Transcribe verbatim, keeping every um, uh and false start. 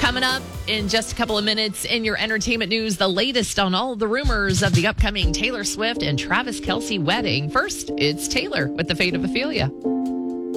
Coming up in just a couple of minutes in your entertainment news, the latest on all the rumors of the upcoming Taylor Swift and Travis Kelce wedding. First, it's Taylor with The Fate of Ophelia.